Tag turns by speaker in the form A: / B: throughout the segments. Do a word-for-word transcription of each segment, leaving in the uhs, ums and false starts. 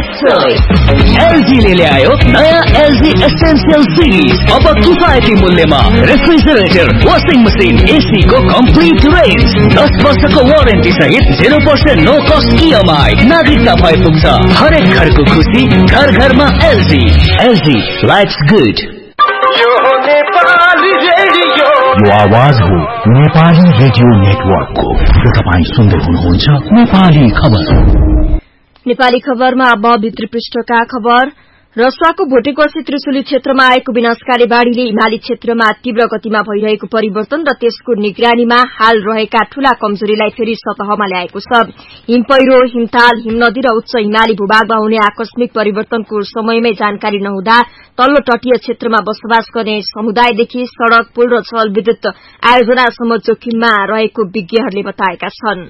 A: LG ले ल्यायो नयाँ एलजी एसेन्शियल सिरिज। अब किफायती मूल्यमा रेफ्रिजरेटर, वाशिङ मसिन, एसी को कम्प्लिट रेन्ज, दस वर्षको वारेन्टी सहित zero percent no cost EMI. नागरिकता भए पुग्छ हरेक घरको खुशी, घर घरमा एलजी। LG lives good.
B: यो आवाज हो नेपाली रेडियो नेटवर्कको। यो तपाईँ सुन्दै हुनुहुन्छ नेपाली खबर।
C: नेपाली खबरमा अब भित्री पृष्ठका खबर। रसुवाको भोटेकोसी त्रिशुली क्षेत्रमा आएको विनाशकारी बाढ़ीले हिमाली क्षेत्रमा तीव्र गतिमा भइरहेको परिवर्तन र त्यसको निगरानीमा हाल रहेका ठूला कमजोरीलाई फेरि सतहमा ल्याएको छ। हिम पहिरो, हिमताल, हिमनदी र उच्च हिमाली भूभागमा हुने आकस्मिक परिवर्तनको समयमै जानकारी नहुँदा तल्लो तटीय क्षेत्रमा बसोबास गर्ने समुदायदेखि सड़क, पुल र जलविद्युत आयोजनासम्म जोखिममा रहेको विज्ञहरूले बताएका छन्।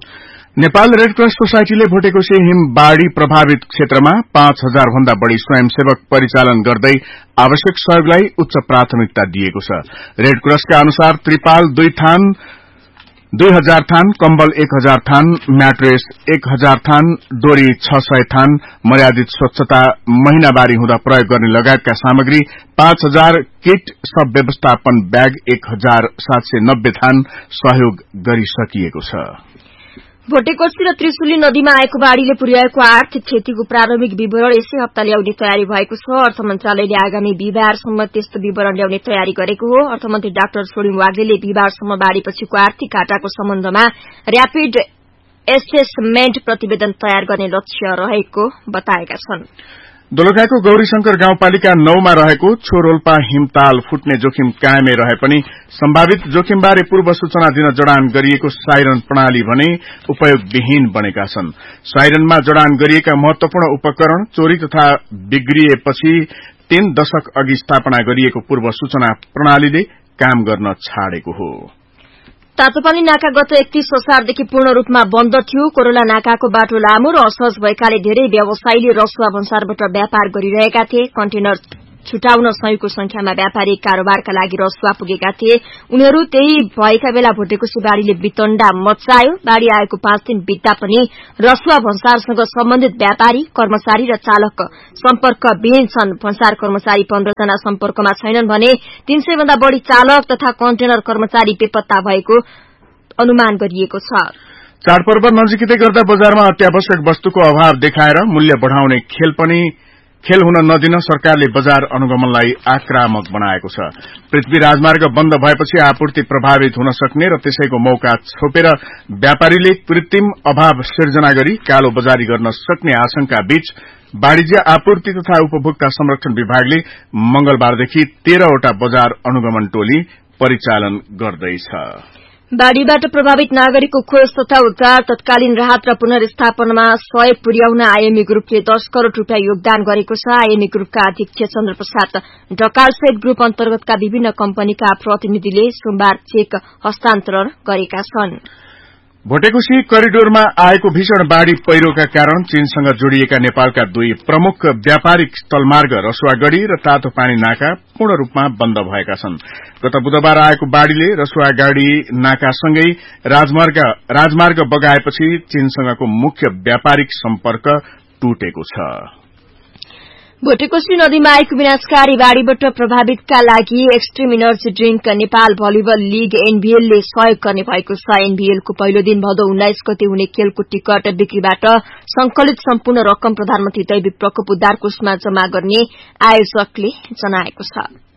D: नेपाल रेडक्रस सोसाइटीले भोटेकोसी हिम बाढ़ी प्रभावित क्षेत्रमा पाँच हजार भन्दा बढ़ी स्वयंसेवक परिचालन गर्दै आवश्यक सहयोगलाई उच्च प्राथमिकता दिएको छ। रेडक्रसका अनुसार त्रिपाल दुई थान दुई हजार थान, कम्बल एक हजार थान, म्याट्रेस एक हजार थान, डोरी छ सय थान, मर्यादित स्वच्छता महिनावारी हुँदा प्रयोग गर्ने लगायतका सामग्री पाँच हजार किट, सब व्यवस्थापन ब्याग एक हजार सात सय नब्बे थान सहयोग गरिसकिएको छ।
C: भोटेकोसी र त्रिशुली नदीमा आएको बाढ़ीले पुर्याएको आर्थिक क्षतिको प्रारम्भिक विवरण यसै हप्ता ल्याउने तयारी भएको छ। अर्थ मन्त्रालयले आगामी बिहिबारसम्म त्यस्तो विवरण ल्याउने तयारी गरेको हो। अर्थमन्त्री डाक्टर छोडिङ वाग्लेले बिहिबारसम्म बाढ़ीपछिको आर्थिक घाटाको सम्बन्धमा र्यापिड एसेसमेन्ट प्रतिवेदन तयार गर्ने लक्ष्य रहेको बताएका छन्।
D: दोलखाको गौरीशंकर गाउँपालिका नौमा रहेको छोरोल्पा हिमताल फुट्ने जोखिम कायमै रहे पनि सम्भावित जोखिमबारे पूर्व सूचना दिन जडान गरिएको साइरन प्रणाली भने उपयोगविहीन बनेका छन्। साइरनमा जडान गरिएका महत्वपूर्ण उपकरण चोरी तथा बिग्रिएपछि तीन दशक अघि स्थापना गरिएको पूर्व सूचना प्रणालीले काम गर्न छाडेको हो।
C: तातोपानी नाका गत एकतीस असारदेखि पूर्ण रूपमा बन्द थियो। कोरोला नाकाको बाटो लामो र असहज भएकाले धेरै व्यवसायीले रसुवा भन्सारबाट व्यापार गरिरहेका थिए। कन्टेनर छुटाउन सयौंको संख्यामा व्यापारी कारोबारका लागि रसुवा पुगेका थिए। उनीहरू त्यही भएका बेला भोटेकोसी बाढ़ीले वितण्डा मच्चायो। बाढ़ी आएको पाँच दिन बित्दा पनि रसुवा भन्सारसँग सम्बन्धित व्यापारी, कर्मचारी र चालक सम्पर्कविहीन छन्। भन्सार कर्मचारी पन्ध्र जना सम्पर्कमा छैनन् भने तीन सय भन्दा बढ़ी चालक तथा कन्टेनर कर्मचारी बेपत्ता भएको अनुमान गरिएको छ।
D: चाडपर्व नजिकै गर्दा बजारमा अत्यावश्यक वस्तुको अभाव देखाएर मूल्य बढ़ाउने खेल पनि खेल हुन नदिन सरकारले बजार अनुगमनलाई आक्रामक बनाएको छ। पृथ्वी राजमार्ग बन्द भएपछि आपूर्ति प्रभावित हुन सक्ने र त्यसैको मौका छोपेर व्यापारीले कृत्रिम अभाव सिर्जना गरी कालो बजारी गर्न सक्ने आशंका बीच वाणिज्य आपूर्ति तथा उपभोक्ता संरक्षण विभागले मंगलबारदेखि तेह्रवटा बजार अनुगमन टोली परिचालन गर्दैछ।
C: बाढ़ीबाट प्रभावित नागरिकको खोज तथा उद्धार, तत्कालीन राहत र पुनर्स्थापनामा सहयोग पुर्याउन आईएमई ग्रुपले दस करोड़ रूपियाँ योगदान गरेको छ। आईएमई ग्रुपका अध्यक्ष चन्द्र प्रसाद ढकालसहित ग्रुप अन्तर्गतका विभिन्न कम्पनीका प्रतिनिधिले सोमबार चेक हस्तान्तरण गरेका छन्।
D: भोटेकोसी करिडोरमा आएको भीषण बाढ़ी पहिरोका कारण चीनसँग जोडिएका नेपालका दुई प्रमुख व्यापारिक स्थलमार्ग रसुवागढ़ी र तातोपानी नाका पूर्ण रूपमा बन्द भएका छन्। गत बुधबार आएको बाढ़ीले रसुवागढ़ी नाकासँगै राजमार्ग राजमार्ग बगाएपछि चीनसँगको मुख्य व्यापारिक सम्पर्क टुटेको छ।
C: भोटेकोसी नदीमा आएको विनाशकारी बाढ़ीबाट प्रभावितका लागि extreme energy drink Nepal volleyball league एनभीएलले सहयोग गर्ने भएको छ। एनभीएलको पहिलो दिन भदौ उन्नाइस गते हुने खेलको टिकट बिक्रीबाट संकलित सम्पूर्ण रकम प्रधानमन्त्री दैविक प्रकोप उद्धार कोषमा जम्मा गर्ने आयोजकले जनाएको छ।